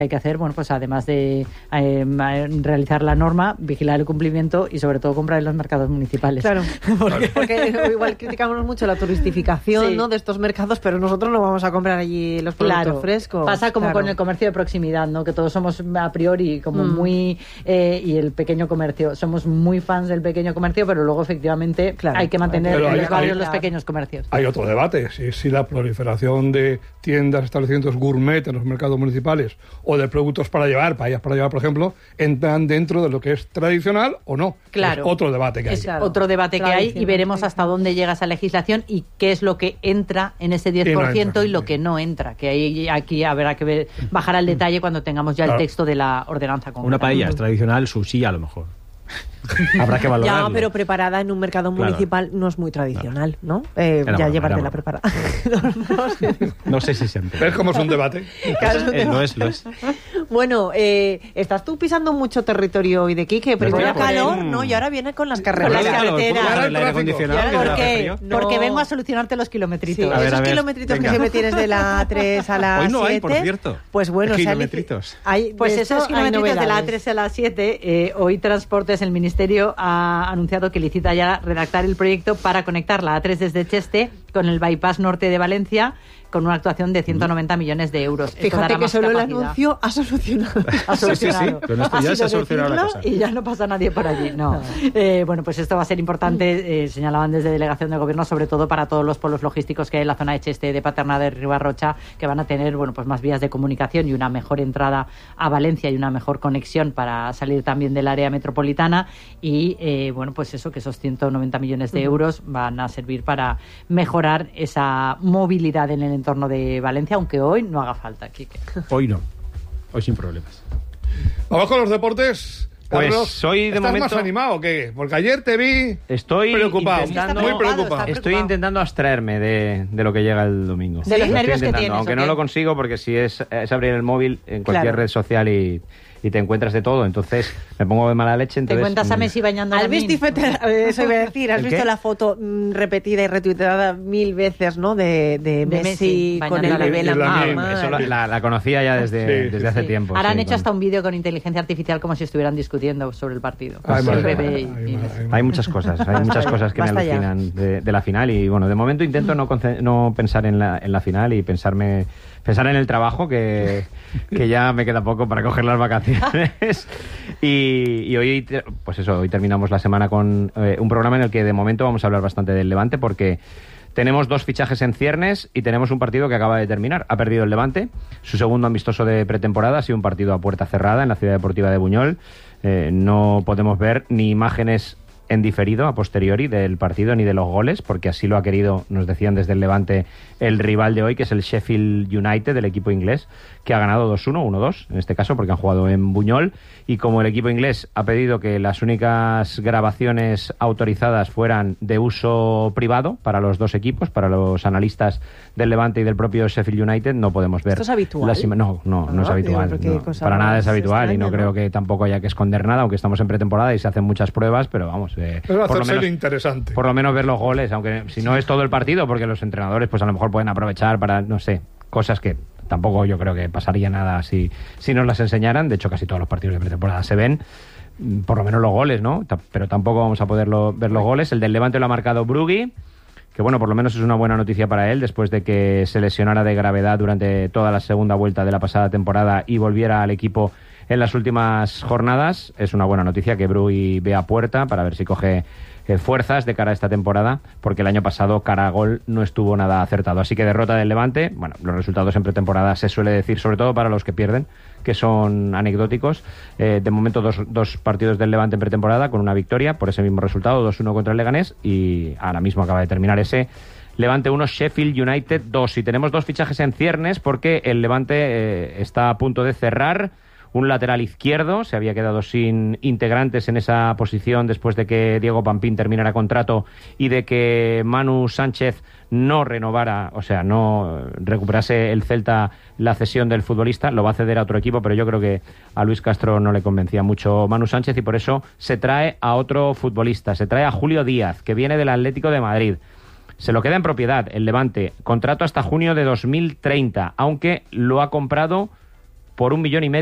Hay que hacer, bueno, pues además de realizar la norma, vigilar el cumplimiento y sobre todo comprar en los mercados municipales. Claro, porque igual criticamos mucho la turistificación, sí, ¿no?, de estos mercados, pero nosotros no vamos a comprar allí los productos frescos. Pasa como con el comercio de proximidad, ¿no?, que todos somos a priori como muy y el pequeño comercio, somos muy fans del pequeño comercio, pero luego efectivamente hay que mantener en los barrios los pequeños comercios. Hay otro debate, si la proliferación de tiendas, establecimientos gourmet en los mercados municipales o de productos para llevar, paellas para llevar, por ejemplo, entran dentro de lo que es tradicional o no. Claro. Es otro debate que hay. Otro debate que hay y veremos hasta dónde llega esa legislación y qué es lo que entra en ese 10% y lo que no entra. Que aquí habrá que bajar al detalle cuando tengamos ya el texto de la ordenanza concreta. Una paella es tradicional, sushi a lo mejor. Habrá que valorarlo. Ya, pero preparada en un mercado municipal no es muy tradicional, ¿no? Ya llevártela preparada. No sé si siempre. ¿Ves cómo es un debate? Lo es. Bueno, estás tú pisando mucho territorio hoy de Quique. Primero era calor, ¿no? Y ahora viene con las carreteras. El aire acondicionado. ¿Por qué? Porque vengo a solucionarte los kilometritos. Sí, esos kilometritos que siempre tienes de la A3 a la 7. Hoy no hay, por cierto. Pues bueno, kilometritos. Pues esos kilometritos de la A3 a la 7, hoy Transportes, el Ministerio ha anunciado que licita ya redactar el proyecto para conectar la A3 desde Cheste con el bypass norte de Valencia, con una actuación de 190 millones de euros. Fíjate que solo el anuncio ha solucionado. Sí. Con esto ya se ha solucionado la cosa. Y ya no pasa nadie por allí. No. Bueno, pues esto va a ser importante, señalaban desde Delegación de Gobierno, sobre todo para todos los polos logísticos que hay en la zona de Cheste, de Paternà, de Ribarrocha, que van a tener, bueno, pues más vías de comunicación y una mejor entrada a Valencia y una mejor conexión para salir también del área metropolitana. Y, bueno, pues eso, que esos 190 millones de euros van a servir para mejorar esa movilidad en el entorno de Valencia, aunque hoy no haga falta, Quique. Hoy no. Hoy sin problemas. Vamos con los deportes. Carlos, pues hoy de ¿estás momento más animado o qué? Porque ayer te vi preocupado, muy preocupado. Estoy intentando abstraerme de lo que llega el domingo. De los nervios que tienes. Aunque no lo consigo, porque si es abrir el móvil en cualquier red social y te encuentras de todo, entonces me pongo de mala leche. Entonces, te cuentas a Messi bañando ¿Has visto, eso iba a decir, has visto la foto repetida y retuiteada 1000 veces, ¿no? De Messi con el bebé en la mano. Eso la conocía ya desde hace tiempo. Ahora han hecho hasta un vídeo con inteligencia artificial como si estuvieran discutiendo sobre el partido. Hay muchas cosas, que me alucinan de la final y bueno, de momento intento no pensar en la final y pensar en el trabajo, que ya me queda poco para coger las vacaciones. y hoy, pues eso, hoy terminamos la semana con un programa en el que de momento vamos a hablar bastante del Levante, porque tenemos 2 fichajes en ciernes y tenemos un partido que acaba de terminar. Ha perdido el Levante, su segundo amistoso de pretemporada, ha sido un partido a puerta cerrada en la Ciudad Deportiva de Buñol. No podemos ver ni imágenes en diferido, a posteriori, del partido ni de los goles, porque así lo ha querido, nos decían desde el Levante, el rival de hoy, que es el Sheffield United, del equipo inglés, que ha ganado 2-1, 1-2, en este caso, porque han jugado en Buñol, y como el equipo inglés ha pedido que las únicas grabaciones autorizadas fueran de uso privado para los dos equipos, para los analistas del Levante y del propio Sheffield United, no podemos ver. ¿Esto es habitual? No es habitual. Para nada es habitual, extraña, y no creo que tampoco haya que esconder nada, aunque estamos en pretemporada y se hacen muchas pruebas, pero vamos, interesante. Por lo menos ver los goles, aunque si no es todo el partido, porque los entrenadores pues a lo mejor pueden aprovechar para, no sé, cosas que tampoco yo creo que pasaría nada si nos las enseñaran. De hecho, casi todos los partidos de pretemporada se ven, por lo menos los goles, ¿no? Pero tampoco vamos a poder ver los goles. El del Levante lo ha marcado Brugui, que bueno, por lo menos es una buena noticia para él, después de que se lesionara de gravedad durante toda la segunda vuelta de la pasada temporada y volviera al equipo en las últimas jornadas. Es una buena noticia que Brugui vea a puerta para ver si coge fuerzas de cara a esta temporada, porque el año pasado cara a gol no estuvo nada acertado. Así que derrota del Levante. Bueno, los resultados en pretemporada se suele decir, sobre todo para los que pierden, que son anecdóticos. De momento dos partidos del Levante en pretemporada con una victoria por ese mismo resultado, 2-1 contra el Leganés, y ahora mismo acaba de terminar ese Levante 1, Sheffield United 2. Y tenemos 2 fichajes en ciernes, porque el Levante está a punto de cerrar un lateral izquierdo. Se había quedado sin integrantes en esa posición después de que Diego Pampín terminara contrato y de que Manu Sánchez no renovara, o sea, no recuperase el Celta la cesión del futbolista. Lo va a ceder a otro equipo, pero yo creo que a Luis Castro no le convencía mucho Manu Sánchez y por eso se trae a otro futbolista. Se trae a Julio Díaz, que viene del Atlético de Madrid. Se lo queda en propiedad el Levante, contrato hasta junio de 2030, aunque lo ha comprado por 1,5 millones